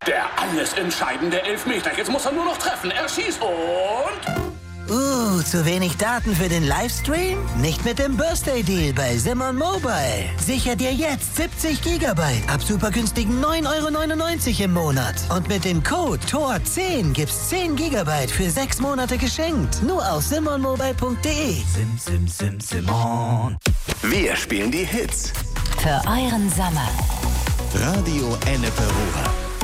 Der alles entscheidende Elfmeter. Jetzt muss er nur noch treffen. Er schießt und... zu wenig Daten für den Livestream? Nicht mit dem Birthday Deal bei Simon Mobile. Sicher dir jetzt 70 GB ab super günstigen 9,99 € im Monat. Und mit dem Code TOR10 gibt's 10 GB für 6 Monate geschenkt. Nur auf simonmobile.de. Simon. Wir spielen die Hits. Für euren Sommer. Radio Ennepe Ruhr.